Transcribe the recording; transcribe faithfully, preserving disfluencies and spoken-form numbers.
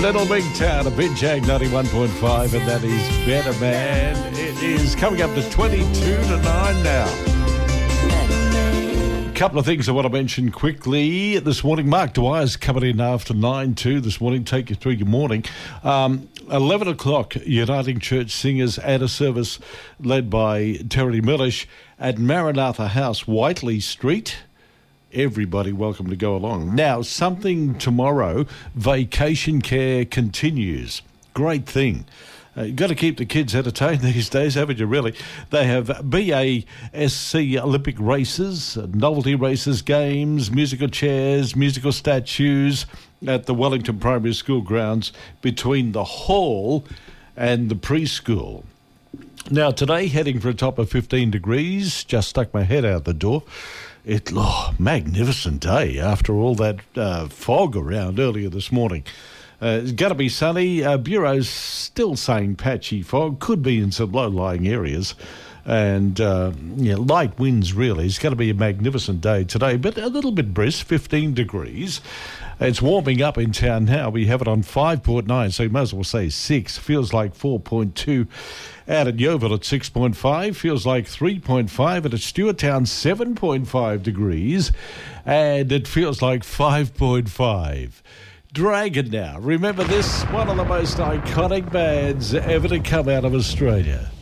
Little Big Town of Binjag ninety-one point five, and that is Better Man. It is coming up to twenty-two to nine now. A couple of things I want to mention quickly this morning. Mark Dwyer's coming in after nine two this morning, take you through your morning. Um, eleven o'clock, Uniting Church Singers at a service led by Terry Millish at Maranatha House, Whiteley Street. Everybody welcome to go along. Now, something tomorrow, vacation care continues. Great thing. Uh, you've got to keep the kids entertained these days, haven't you, really? They have B A S C Olympic races, novelty races, games, musical chairs, musical statues at the Wellington Primary School grounds between the hall and the preschool. Now, today, heading for a top of fifteen degrees, just stuck my head out the door. It, oh, magnificent day after all that uh, fog around earlier this morning. Uh, it's going to be sunny. Uh, Bureau's still saying patchy fog. Could be in some low-lying areas. And, uh, yeah, light winds, really. It's going to be a magnificent day today, but a little bit brisk, fifteen degrees. It's warming up in town now. We have it on five point nine, so you might as well say six. Feels like four point two. Out at Yeovil at six point five. Feels like three point five. And at Stewarttown, seven point five degrees. And it feels like five point five. Dragon now. Remember this? One of the most iconic bands ever to come out of Australia.